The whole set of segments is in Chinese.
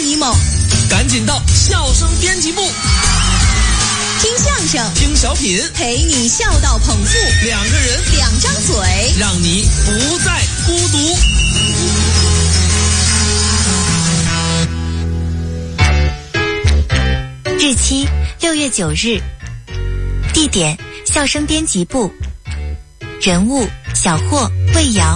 emo， 赶紧到笑声编辑部， 听相声， 听小品， 陪你笑到捧腹， 两个人， 两张嘴， 让你不再孤独。 日期6月9日，地点笑声编辑部，人物小霍、魏瑶。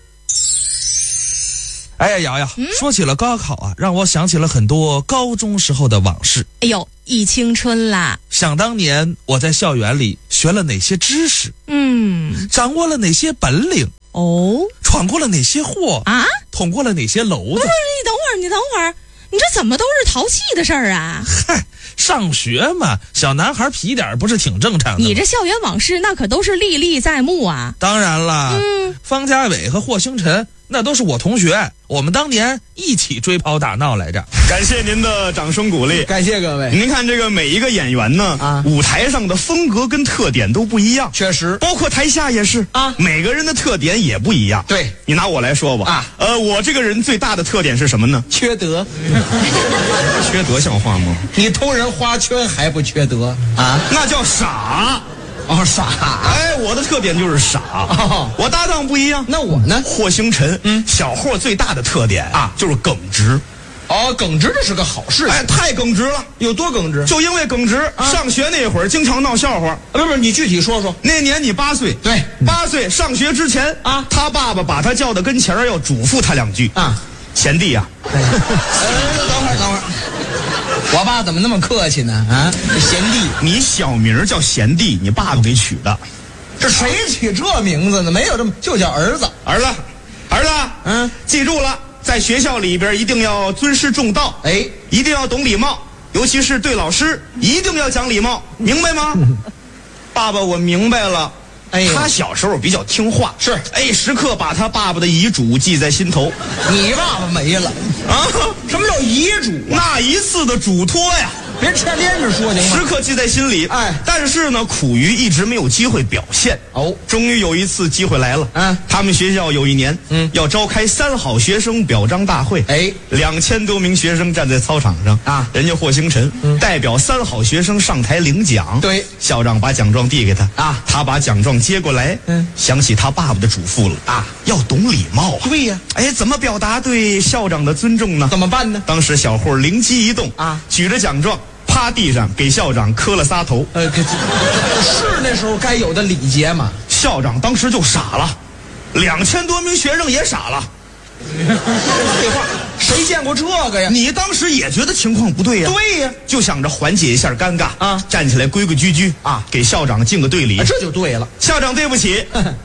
哎呀，瑶瑶，说起了高考啊，让我想起了很多高中时候的往事。 哎呦，忆青春啦！ 想当年我在校园里学了哪些知识，掌握了哪些本领，闯过了哪些祸啊，捅过了哪些篓子。不是， 你等会儿，你这怎么都是淘气的事儿啊？ 嗨，上学嘛，小男孩皮点不是挺正常的吗？ 你这校园往事那可都是历历在目啊。 当然了，方家伟和霍星辰那都是我同学，我们当年一起追跑打闹来着。 感谢您的掌声鼓励， 感谢各位。 您看这个每一个演员呢，舞台上的风格跟特点都不一样， 确实， 包括台下也是啊，每个人的特点也不一样。 对， 你拿我来说吧我这个人最大的特点是什么呢？ 缺德。 缺德像话吗？ 你偷人花圈还不缺德啊？ 那叫傻。 傻。 哎，我的特点就是傻。我搭档不一样。 那我呢？ 霍星辰，小霍最大的特点就是耿直。 耿直这是个好事情。 哎，太耿直了。 有多耿直？ 就因为耿直，上学那会儿经常闹笑话。 不是，你具体说说。 那年你8岁， 对 ，8岁上学之前他爸爸把他叫到跟前儿，要嘱咐他2句贤弟呀。 等会儿。我爸怎么那么客气呢？贤弟， 你小名叫贤弟，你爸爸给取的。 这谁起这名字呢？没有这么，就叫儿子。 儿子，记住了，在学校里边一定要尊师重道，一定要懂礼貌，尤其是对老师一定要讲礼貌，明白吗？爸爸，我明白了。他小时候比较听话， 是， 时刻把他爸爸的遗嘱记在心头。 你爸爸没了什么叫遗嘱那一次的嘱托呀， 别天天着说行吗？ 时刻记在心里。但是呢，苦于一直没有机会表现。终于有一次机会来了。他们学校有一年，要召开3好学生表彰大会。2000多名学生站在操场上人家霍星辰代表3好学生上台领奖。 对， 校长把奖状递给他他把奖状接过来，想起他爸爸的嘱咐了要懂礼貌啊。 对呀， 怎么表达对校长的尊重呢？ 怎么办呢？ 当时小霍灵机一动举着奖状趴地上给校长磕了3头。 是那时候该有的礼节嘛。 校长当时就傻了，2000多名学生也傻了。 废话，谁见过这个呀？ 你当时也觉得情况不对呀？ 对呀， 就想着缓解一下尴尬站起来规规矩矩给校长敬个对礼。 这就对了。 校长对不起。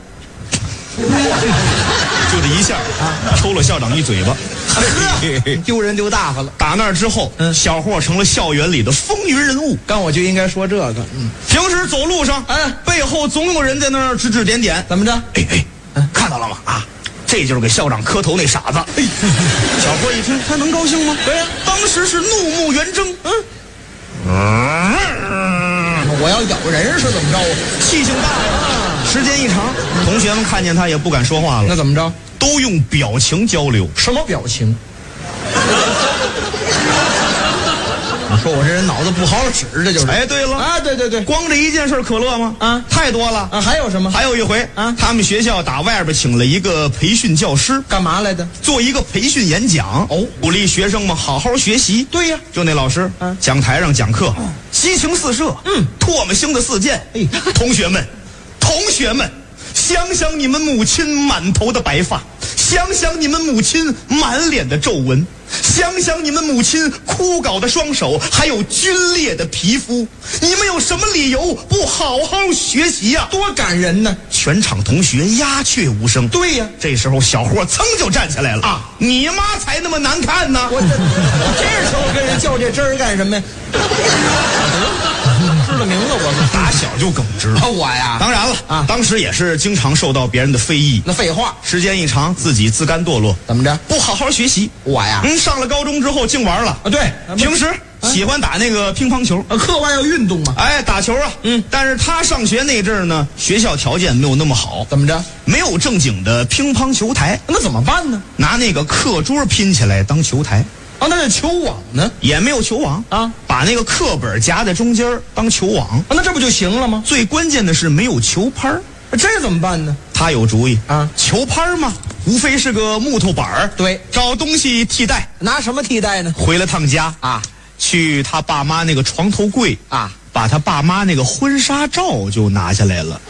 就这一下抽了校长一嘴巴。 丢人丢大发了。 打那之后小霍成了校园里的风云人物。 刚我就应该说这个。 平时走路上背后总有人在那儿指指点点。 怎么着？ 看到了吗？这就是给校长磕头那傻子。小霍一听，他能高兴吗？ 对呀， 当时是怒目圆睁。 我要咬人是怎么着？ 气性大呀。时间一长，同学们看见他也不敢说话了。 那怎么着？ 都用表情交流。 什么表情？你说我这人脑子不好使，这就是。 对了对， 光这一件事可乐吗？太多了还有什么？ 还有一回他们学校打外边请了一个培训教师， 干嘛来的？ 做一个培训演讲。鼓励学生们好好学习。 对呀， 就那老师讲台上讲课，激情四射，唾沫星子四溅。同学们，想想你们母亲满头的白发，想想你们母亲满脸的皱纹，想想你们母亲枯槁的双手，还有皲裂的皮肤，你们有什么理由不好好学习呀？ 多感人呢！ 全场同学鸦雀无声。 对呀， 这时候小霍噌就站起来了你妈才那么难看呢！ 我这时候跟人较这真儿干什么呀？知道名字我打小就耿直了。 我呀， 当然了当时也是经常受到别人的非议。 那废话， 时间一长，自己自甘堕落。 怎么着？ 不好好学习。 我呀， 上了高中之后净玩了对， 平时喜欢打那个乒乓球。 课外要运动嘛。 打球但是他上学那阵儿呢，学校条件没有那么好。 怎么着？ 没有正经的乒乓球台。 那怎么办呢？ 拿那个课桌拼起来当球台。 啊，那是球网呢？ 也没有球网啊，把那个课本夹在中间当球网啊， 那这不就行了吗？ 最关键的是没有球拍儿， 这怎么办呢？ 他有主意啊， 球拍儿嘛，无非是个木头板儿， 对， 找东西替代， 拿什么替代呢？ 回了趟家啊，去他爸妈那个床头柜啊，把他爸妈那个婚纱照就拿下来了。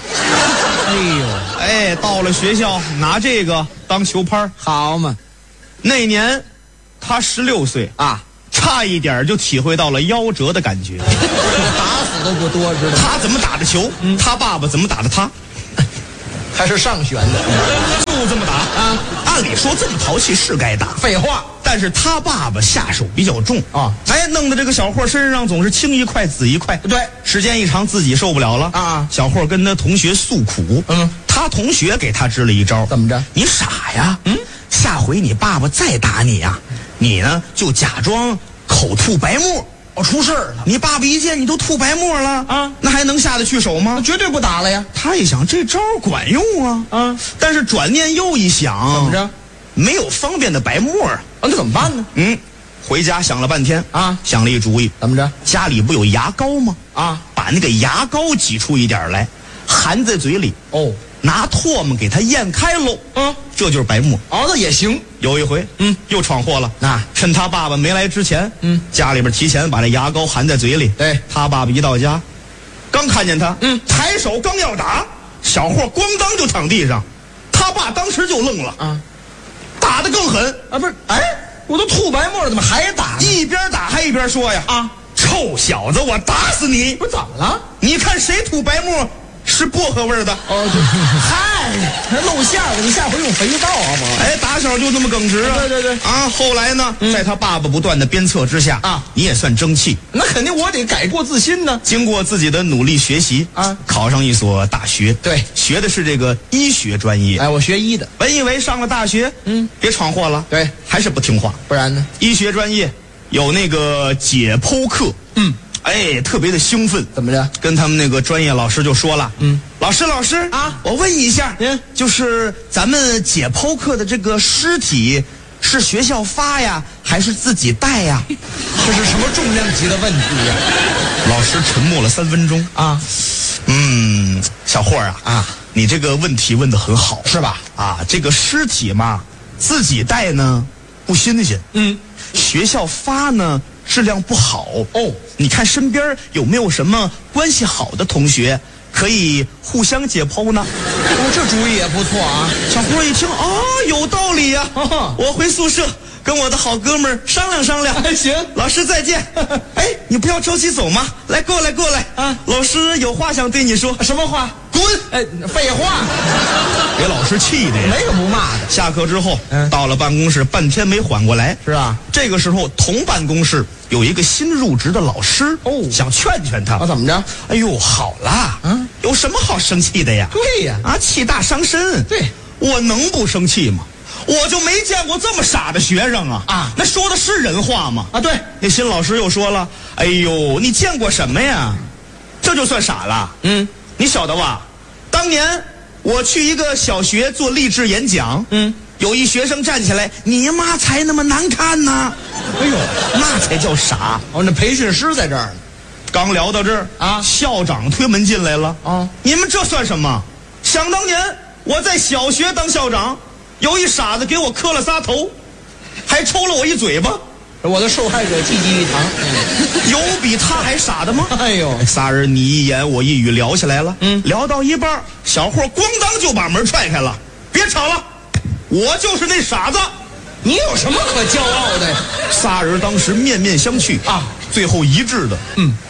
到了学校拿这个当球拍儿， 好嘛。 那年他16岁啊，差一点就体会到了夭折的感觉。 打死都不多，知道吗？ 他怎么打的球，他爸爸怎么打的他， 还是上旋的， 就这么打啊。按理说这么淘气是该打， 废话。 但是他爸爸下手比较重啊，弄得这个小霍身上总是青一块紫一块。对，时间一长自己受不了了啊。小霍跟他同学诉苦，他同学给他支了一招， 怎么着？ 你傻呀，下回你爸爸再打你呀，你呢就假装口吐白沫。出事儿了！你爸爸一见你都吐白沫了啊，那还能下得去手吗？ 绝对不打了呀！ 他一想这招管用啊，但是转念又一想， 怎么着？ 没有方便的白沫啊， 那怎么办呢？ 回家想了半天啊， 想了一主意， 怎么着？家里不有牙膏吗？ 啊， 把那个牙膏挤出一点来，含在嘴里，拿唾沫给它咽开喽，这就是白沫。 那也行。 有一回，又闯祸了。趁他爸爸没来之前，家里边提前把这牙膏含在嘴里。 对， 他爸爸一到家，刚看见他，抬手刚要打，小霍咣当就躺地上，他爸当时就愣了啊，打得更狠啊！不是，我都吐白沫了，怎么还打？ 一边打还一边说呀啊，臭小子，我打死你！ 不是怎么了？ 你看谁吐白沫是薄荷味的？ 嗨，露馅了，你下回用肥皂好不好？ 打小就这么耿直啊！ 对啊！后来呢，在他爸爸不断的鞭策之下啊，你也算争气。 那肯定我得改过自新呢。 经过自己的努力学习啊，考上一所大学。 对， 学的是这个医学专业。 我学医的。 本以为上了大学，别闯祸了。 对， 还是不听话。 不然呢？ 医学专业有那个解剖课。特别的兴奋。 怎么着？ 跟他们那个专业老师就说了，老师啊，我问一下，就是咱们解剖课的这个尸体是学校发呀，还是自己带呀？ 这是什么重量级的问题呀？ 老师沉默了3分钟啊，小霍啊，你这个问题问得很好， 是吧？ 啊，这个尸体嘛，自己带呢不新鲜，学校发呢质量不好你看身边有没有什么关系好的同学可以互相解剖呢？ 这主意也不错啊。 小霍一听有道理呀，我回宿舍跟我的好哥们儿商量商量。 行， 老师再见。你不要着急走嘛，来过来啊！老师有话想对你说。 什么话？ 滚！ 废话， 给老师气的呀， 没个不骂的。 下课之后，到了办公室，半天没缓过来。 是啊， 这个时候同办公室有一个新入职的老师想劝劝他。 怎么着？ 哎呦，好啦，有什么好生气的呀？ 对呀， 气大伤身。 对， 我能不生气吗？我就没见过这么傻的学生啊！那说的是人话吗？ 对， 那新老师又说了，哎呦，你见过什么呀？这就算傻了。你晓得吧？当年我去一个小学做励志演讲，有一学生站起来，你妈才那么难看呢！哎呦，那才叫傻。 那培训师在这儿呢。 刚聊到这儿啊，校长推门进来了啊！你们这算什么？想当年我在小学当校长，有一傻子给我磕了仨头，还抽了我一嘴巴。 我的受害者济济一堂。 有比他还傻的吗？ 哎呦， 仨人你一言我一语聊起来了。聊到一半，小霍咣当就把门踹开了。别吵了，我就是那傻子。 你有什么可骄傲的呀？ 仨人当时面面相觑啊，最后一致的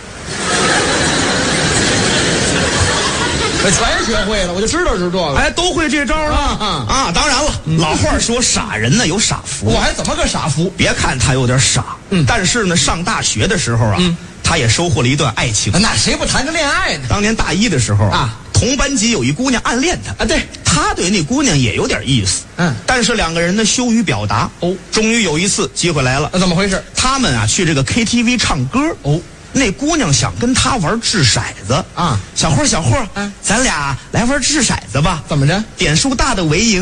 全学会了，我就知道是这个。 都会这招了当然了，老话说傻人呢有傻福。 我还怎么个傻福？ 别看他有点傻，但是呢，上大学的时候他也收获了一段爱情。 那谁不谈个恋爱呢？ 当年大一的时候同班级有一姑娘暗恋他对， 他对那姑娘也有点意思但是两个人呢羞于表达终于有一次机会来了。 怎么回事？ 他们去这个 KTV 唱歌那姑娘想跟他玩掷骰子小霍咱俩来玩掷骰子吧。 怎么着？ 点数大的为赢，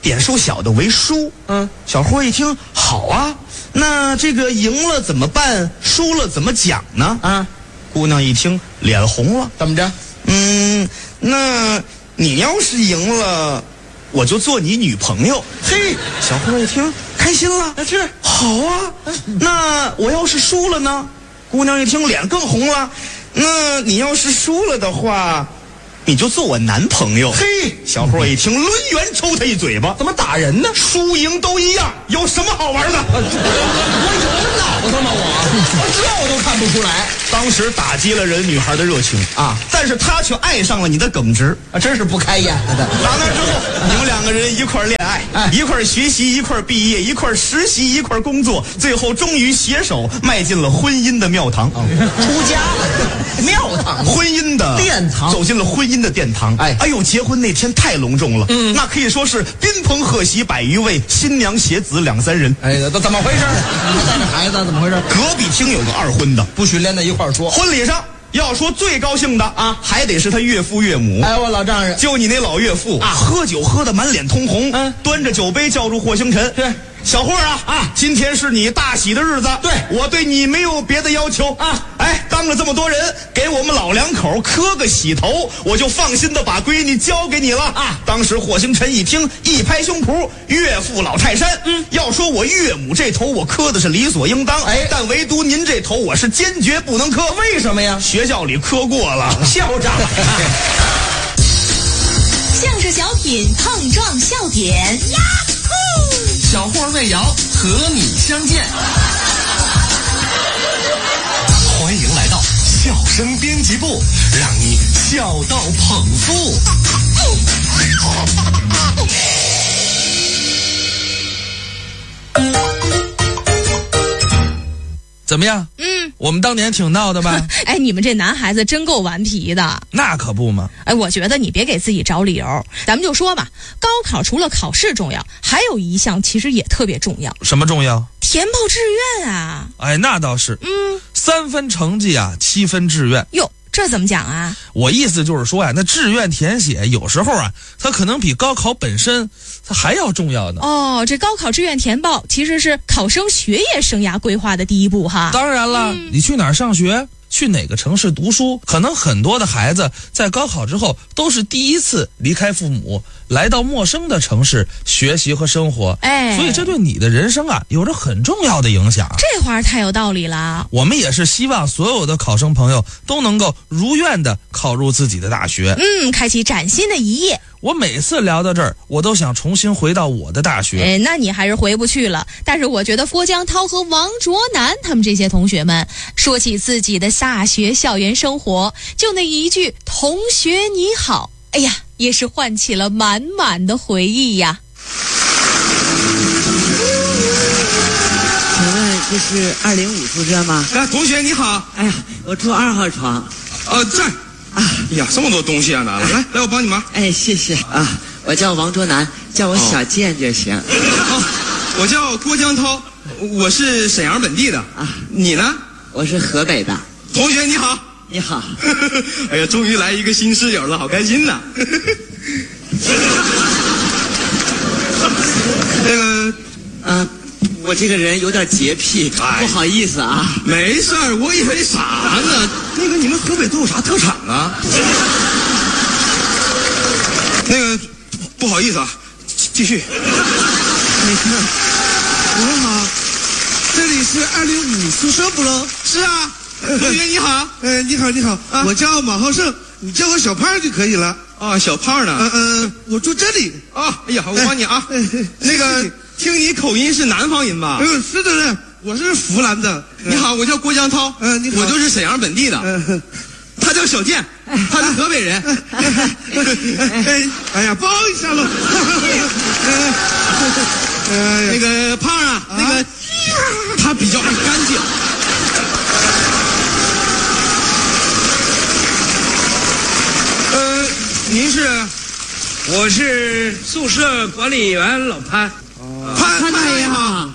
点数小的为输。小霍一听，好啊，那这个赢了怎么办？输了怎么讲呢？姑娘一听脸红了， 怎么着？ 那你要是赢了，我就做你女朋友。嘿，小霍一听开心了，是好啊。那我要是输了呢？姑娘一听脸更红了，那你要是输了的话，你就做我男朋友。嘿，小霍一听抡圆抽他一嘴巴， 怎么打人呢？ 输赢都一样，有什么好玩的？ 我有脑子吗？这我都看不出来。 当时打击了人女孩的热情啊，但是她却爱上了你的耿直啊，真是不开眼了的。 打那之后，你们两个人一块恋爱，一块学习，一块毕业，一块实习，一块工作，最后终于携手迈进了婚姻的庙堂。 出家了，庙堂， 婚姻的殿堂， 走进了婚姻的殿堂。哎呦，结婚那天太隆重了，那可以说是宾朋贺喜100余位，新娘携子2、3人。 哎，怎么回事？你带着孩子怎么回事？ 隔壁厅有个二婚的， 不许连在一块儿说。 婚礼上要说最高兴的啊，还得是他岳父岳母。 哎，我老丈人， 就你那老岳父啊，喝酒喝得满脸通红，端着酒杯叫住霍星辰。 是小霍啊，今天是你大喜的日子， 对我对你没有别的要求啊。哎，当着这么多人，给我们老两口磕个喜头，我就放心的把闺女交给你了啊。当时霍星辰一听，一拍胸脯，岳父老泰山，要说我岳母这头我磕的是理所应当，哎，但唯独您这头我是坚决不能磕。 为什么呀？ 学校里磕过了， 校长。 相声小品碰撞笑点，呀呼！ 小霍魏瑶和你相见，欢迎来到笑声编辑部，让你笑到捧腹。 怎么样？我们当年挺闹的吧？ 哎，你们这男孩子真够顽皮的。 那可不嘛。 哎，我觉得你别给自己找理由，咱们就说吧，高考除了考试重要，还有一项其实也特别重要。 什么重要？ 填报志愿啊。 哎，那倒是。3分成绩啊，7分志愿。 哟，这怎么讲啊？ 我意思就是说呀，那志愿填写有时候啊，它可能比高考本身它还要重要呢。 哦，这高考志愿填报其实是考生学业生涯规划的第一步哈。 当然了，你去哪儿上学，去哪个城市读书，可能很多的孩子在高考之后都是第一次离开父母，来到陌生的城市学习和生活。所以这对你的人生啊有着很重要的影响。 这话太有道理了。 我们也是希望所有的考生朋友都能够如愿的考入自己的大学， 开启崭新的一页。 我每次聊到这儿，我都想重新回到我的大学。 那你还是回不去了。但是我觉得郭江涛和王卓南他们这些同学们说起自己的大学校园生活，就那一句同学你好，哎呀，也是唤起了满满的回忆呀。 请问这是205宿舍吗？ 同学你好。 哎呀，我住2号床。 这儿。哎呀，这么多东西啊，拿了，来我帮你忙。 哎，谢谢啊，我叫王卓南，叫我小健就行。 我叫郭江涛，我是沈阳本地的啊。你呢？ 我是河北的。 同学你好。 你好。 哎呀，终于来一个新室友了，好开心呐。 我这个人有点洁癖，不好意思啊。 没事儿，我以为啥呢？那个你们河北都有啥特产啊？那个不好意思啊，继续。 没事。 你好，这里是205宿舍部喽？是啊。同学你好。 你好你好，我叫马浩胜，你叫我小胖就可以了。 啊，小胖呢？ 我住这里。 啊，哎呀，我帮你啊。那个。听你口音是南方人吧？ 是的呢，我是湖南的。 你好，我叫郭江涛。 你好， 我就是沈阳本地的。他叫小健，他是河北人。 哎呀，抱一下喽。 那个胖啊，那个他比较爱干净。 您是？ 我是宿舍管理员老潘。 潘大爷好。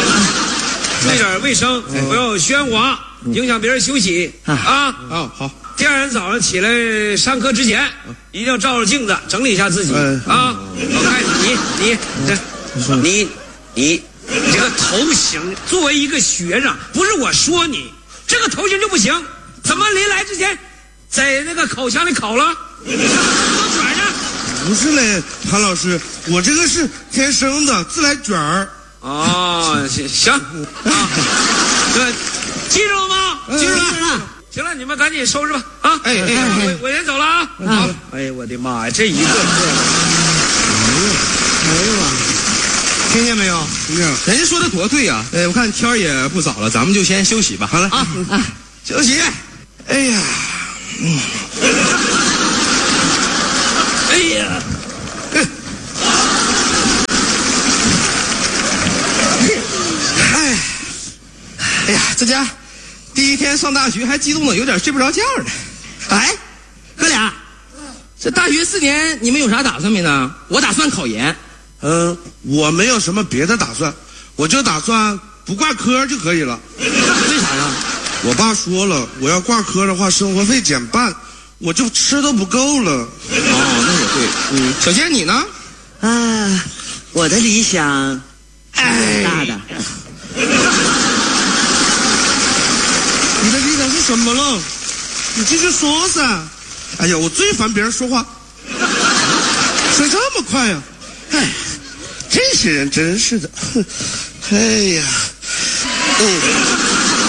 注意点卫生，不要喧哗，影响别人休息啊。 好。 第二天早上起来上课之前，一定要照照镜子，整理一下自己啊！我看你这个头型，作为一个学生，不是我说你，这个头型就不行。怎么临来之前，在那个烤箱里烤了？卷呢？ 不是嘞，韩老师，我这个是天生的自来卷儿。 哦，行啊，对，记住了吗？记住了。行了，你们赶紧收拾吧啊！我先走了啊！好，哎呀，我的妈呀，这一个没有啊！听见没有？听见。人家说的多对呀！我看天儿也不早了，咱们就先休息吧。好了啊，休息。哎呀， 哎呀， 哎呀，这家第一天上大学还激动的有点睡不着觉呢。 哎，哥俩，这大学4年你们有啥打算没呢？我打算考研。 我没有什么别的打算，我就打算不挂科就可以了。 为啥呀？ 我爸说了，我要挂科的话，生活费减半，我就吃都不够了。 哦，那也对。 小健你呢？ 啊，我的理想挺大的。 你的理想是什么了？你继续说噻。哎呀，我最烦别人说话说这么快呀！哎，这些人真是的。哎呀，